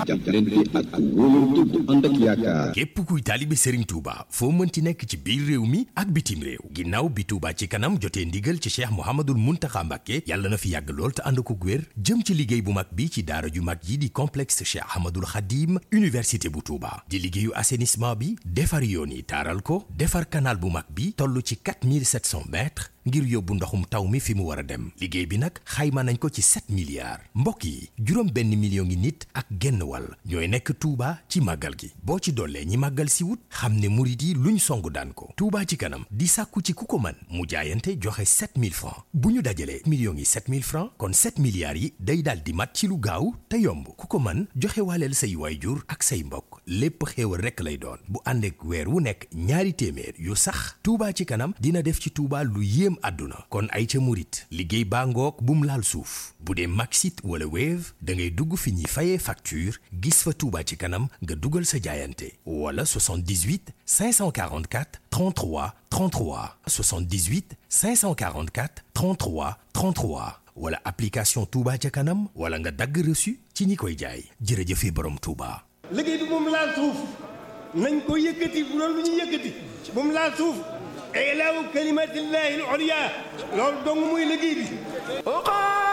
jàppalante ak wóolante bu ànd ak yaakaar. képp kuy taalibe Serigne Touba foo mënti nekk ci biir réew mi ak bitim réew ginnaaw bi Touba ci kanam jotee ndigal ci Cheikh Mouhamadoul Mountakha Mbacké yàlla na fi yàgg lool te ànd ko wér jëm ci liggéey bu mag bi ci daara ju mag yi di complexe Cheikh Ahmadoul Khadim université bu Touba di liggéeyu assainissement bi defar yoon yi taaral ko defar canal bu mag bi toll ci 4700 mètres ngir yóbbu ndoxum taw mi fi mu war a dem liggéey bi nag xayma nañ ko ci 7 milliards mbokk yi juróom benn million ngi nit ak genn wàll ñooy nekk Touba ci màggal gi boo ci dollee ñi màggal si wut xam ne murit yi luñ songu daan ko Touba ci kanam di sàkku ci ku ko man mu jaayante joxe 7000 francs bu ñu dajalee millions yi 7000 francs kon 7 milliards yi day daal di mat ci lu gaaw te yomb ku ko man joxe waaleel say waayjur ak say mbokk lépp xéewal rekk lay doon bu ànd ak weer wu nekk ñaari téeméer yu sax Touba ci kanam dina def ci Touba lu yéem àdduna kon ay ca murit liggéey baa ngoog bum laal suuf bu dee Maxit wala Wave da ngay dugg fi ñuy fayee facture gis fa Touba ci kanam nga dugal sa jaayante wala 78 544 33 33 78 544 33 33 wala application Touba ca kanam wala nga dagg reçu ci ñi koy jaay jërëjëfe borom Touba. liggéey bi moom laal suuf nañ ko yëkkati bu loolu lu ñuy yëkkati moom laal suuf ilaahu kalimatillahi al-ulya loolu dong muy liggéey bi